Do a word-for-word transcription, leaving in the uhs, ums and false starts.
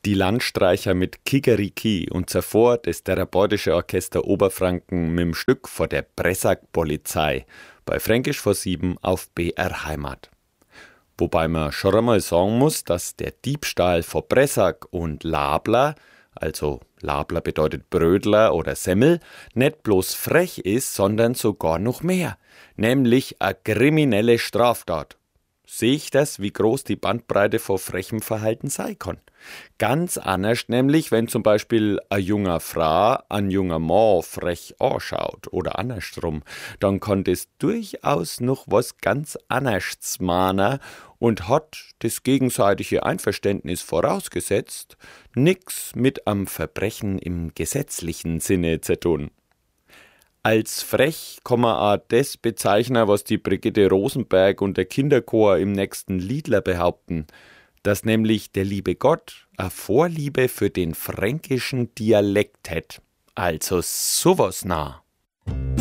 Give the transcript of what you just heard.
Die Landstreicher mit Kikeriki und zuvor das therapeutische Orchester Oberfranken mit dem Stück vor der Bressack-Polizei bei Fränkisch vor sieben auf B R Heimat. Wobei man schon einmal sagen muss, dass der Diebstahl vor Bressack und Labler, also Labler bedeutet Brödler oder Semmel, nicht bloß frech ist, sondern sogar noch mehr, nämlich eine kriminelle Straftat. Sehe ich das, wie groß die Bandbreite vor frechem Verhalten sein kann. Ganz anders nämlich, wenn zum Beispiel ein junger Frau ein junger Mann frech anschaut oder andersrum, dann kann das durchaus noch was ganz anderes mahnen und hat das gegenseitige Einverständnis vorausgesetzt, nix mit am Verbrechen im gesetzlichen Sinne zu tun. Als frech kann man auch das bezeichnen, was die Brigitte Rosenberg und der Kinderchor im nächsten Liedler behaupten, dass nämlich der liebe Gott eine Vorliebe für den fränkischen Dialekt hat. Also sowas nah.